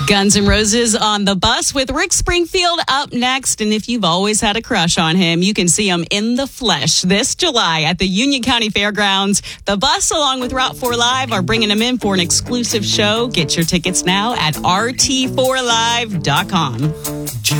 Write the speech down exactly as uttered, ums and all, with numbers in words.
Guns N' Roses on the bus with Rick Springfield up next. And if you've always had a crush on him, you can see him in the flesh this July at the Union County Fairgrounds. The bus, along with Route four Live, are bringing him in for an exclusive show. Get your tickets now at R T four live dot com.